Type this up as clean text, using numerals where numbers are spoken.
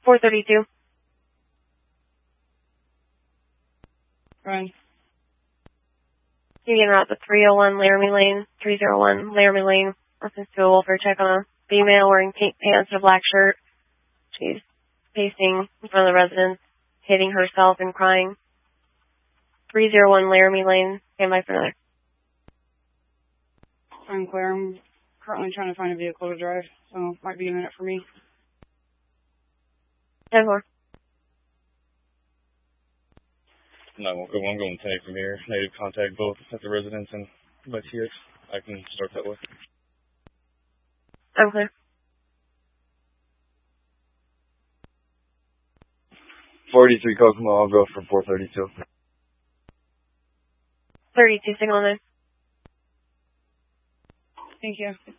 432. Run. You can route to 301 Laramie Lane, 301 Laramie Lane. Reference to a welfare check on a female wearing pink pants and a black shirt. She's pacing in front of the residence, hitting herself and crying. 301 Laramie Lane. Stand by for another. I'm clear. I'm currently trying to find a vehicle to drive, so it might be a minute for me. 10-4. 911, I'm going to take from here. Native contact both at the residence and by TX. I can start that way. I'm clear. 43 Kokomo, I'll go for 432. 32 signal 9. Thank you.